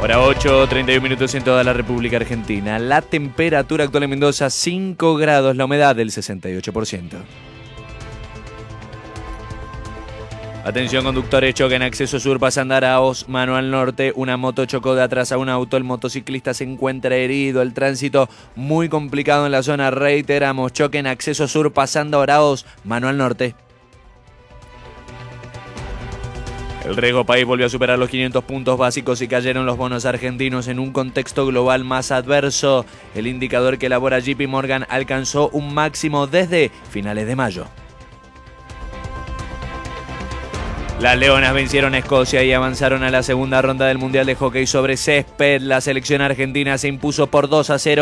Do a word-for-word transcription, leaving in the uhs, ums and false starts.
Hora ocho, treinta y un minutos en toda la República Argentina. La temperatura actual en Mendoza, cinco grados, la humedad del sesenta y ocho por ciento. Atención conductores, choque en acceso sur pasando Araos, mano al norte. Una moto chocó de atrás a un auto, el motociclista se encuentra herido. El tránsito muy complicado en la zona, reiteramos, choque en acceso sur pasando Araos, mano al norte. El riesgo país volvió a superar los quinientos puntos básicos y cayeron los bonos argentinos en un contexto global más adverso. El indicador que elabora J P Morgan alcanzó un máximo desde finales de mayo. Las Leonas vencieron a Escocia y avanzaron a la segunda ronda del Mundial de Hockey sobre Césped. La selección argentina se impuso por dos a cero.